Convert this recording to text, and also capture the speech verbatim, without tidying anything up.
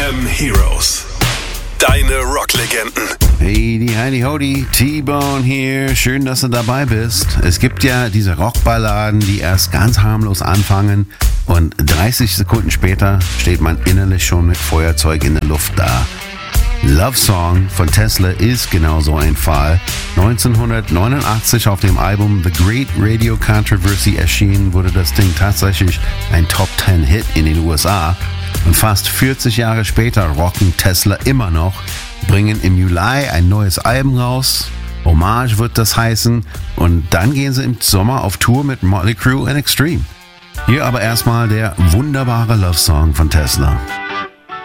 M Heroes. Deine Rocklegenden. Hey, die Heidi Hody, T-Bone hier. Schön, dass du dabei bist. Es gibt ja diese Rockballaden, die erst ganz harmlos anfangen und dreißig Sekunden später steht man innerlich schon mit Feuerzeug in der Luft da. Love Song von Tesla ist genau so ein Fall. neunzehnhundertneunundachtzig auf dem Album The Great Radio Controversy erschienen, wurde das Ding tatsächlich ein Top zehn Hit in den U S A. Und fast vierzig Jahre später rocken Tesla immer noch, bringen im Juli ein neues Album raus. Hommage wird das heißen. Und dann gehen sie im Sommer auf Tour mit Motley Crue and Extreme. Hier aber erstmal der wunderbare Love Song von Tesla.